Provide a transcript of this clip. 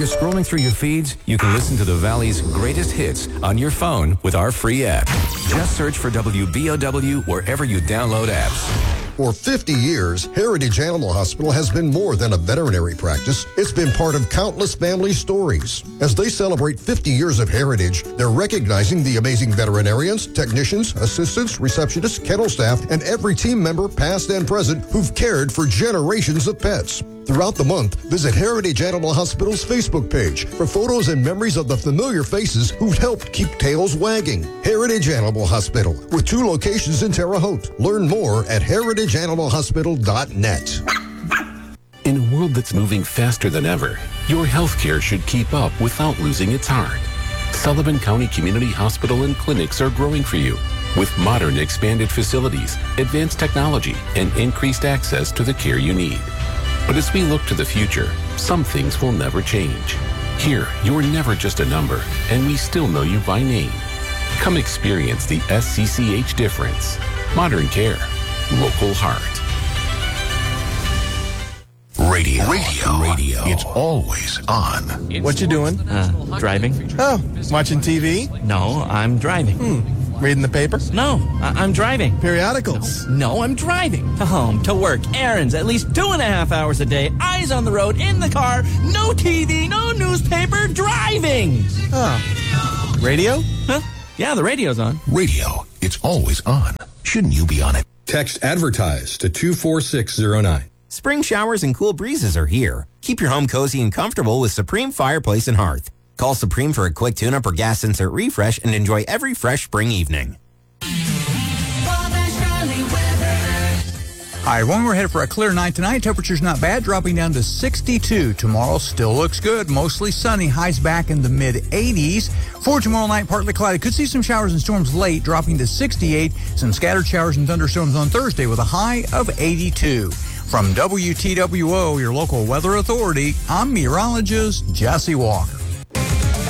you're scrolling through your feeds, you can listen to the Valley's greatest hits on your phone with our free app. Just search for WBOW wherever you download apps. For 50 years, Heritage Animal Hospital has been more than a veterinary practice. It's been part of countless family stories. As they celebrate 50 years of heritage, they're recognizing the amazing veterinarians, technicians, assistants, receptionists, kennel staff, and every team member, past and present, who've cared for generations of pets. Throughout the month, visit Heritage Animal Hospital's Facebook page for photos and memories of the familiar faces who've helped keep tails wagging. Heritage Animal Hospital, with 2 locations in Terre Haute. Learn more at heritageanimalhospital.net. In a world that's moving faster than ever, your healthcare should keep up without losing its heart. Sullivan County Community Hospital and clinics are growing for you with modern expanded facilities, advanced technology, and increased access to the care you need. But as we look to the future, some things will never change. Here, you're never just a number, and we still know you by name. Come experience the SCCH difference. Modern care. Local heart. Radio. It's always on. What you doing? Driving. Oh, watching TV? No, I'm driving. Reading the paper? No, I'm driving. Periodicals? No, I'm driving. To home, to work, errands, at least 2.5 hours a day, eyes on the road, in the car, no TV, no newspaper, driving. Oh. Radio? Huh? Yeah, the radio's on. Radio. It's always on. Shouldn't you be on it? Text ADVERTISE to 24609. Spring showers and cool breezes are here. Keep your home cozy and comfortable with Supreme Fireplace and Hearth. Call Supreme for a quick tune-up or gas insert refresh and enjoy every fresh spring evening. Hi, everyone. We're headed for a clear night tonight. Temperature's not bad, dropping down to 62. Tomorrow still looks good. Mostly sunny. Highs back in the mid-80s. For tomorrow night, partly cloudy. Could see some showers and storms late, dropping to 68. Some scattered showers and thunderstorms on Thursday with a high of 82. From WTWO, your local weather authority, I'm meteorologist Jesse Walker.